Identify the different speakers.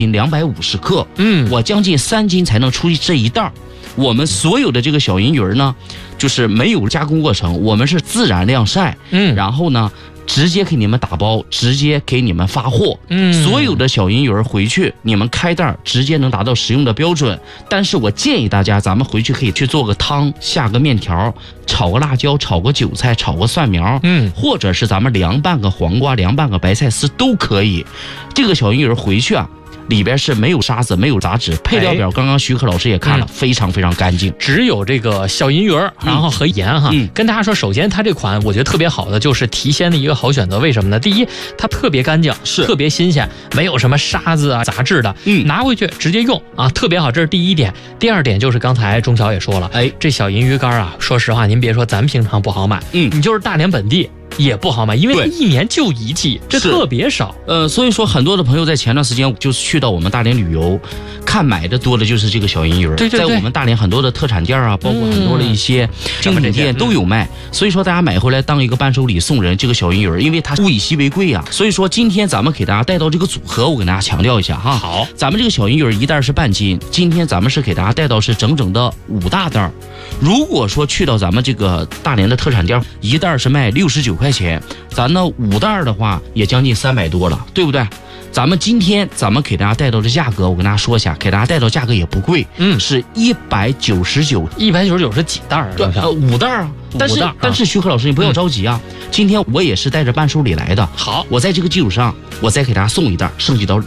Speaker 1: 250克，我将近3斤才能出这一袋。我们所有的这个小银鱼呢，就是没有加工过程，我们是自然晾晒，然后呢直接给你们打包，直接给你们发货。所有的小银鱼回去你们开袋直接能达到食用的标准。但是我建议大家，咱们回去可以去做个汤，下个面条，炒个辣椒，炒个韭菜，炒个蒜苗，或者是咱们凉拌个黄瓜，凉拌个白菜丝都可以。这个小银鱼回去啊，里边是没有沙子，没有杂质，配料表刚刚徐克老师也看了，非常非常干净，
Speaker 2: 只有这个小银鱼然后和盐哈。跟大家说，首先它这款我觉得特别好的就是提鲜的一个好选择，为什么呢？第一，它特别干净，是特别新鲜，没有什么沙子啊杂质的，拿回去直接用啊，特别好，这是第一点。第二点就是刚才钟晓也说了，这小银鱼干啊，说实话，您别说咱平常不好买，你就是大连本地也不好买，因为它1年就1季，这特别少。
Speaker 1: 所以说很多的朋友在前段时间就去到我们大连旅游，看买的多的就是这个小银鱼。对，在我们大连很多的特产店啊，包括很多的一些精品店都有卖。所以说大家买回来当一个伴手礼送人，这个小银鱼，因为它物以稀为贵啊。所以说今天咱们给大家带到这个组合，我跟大家强调一下哈。好，咱们这个小银鱼一袋是半斤，今天咱们是给大家带到是整整的5大袋。如果说去到咱们这个大连的特产店，一袋是卖69块钱，咱呢5袋的话也将近300多了，对不对？咱们今天给大家带到的价格，我跟大家说一下，给大家带到价格也不贵，是199。
Speaker 2: 199是几袋啊？
Speaker 1: 对，5袋啊。但是徐克老师你不要着急啊，今天我也是带着伴手礼来的。好，我在这个基础上，我再给大家送一袋，升级到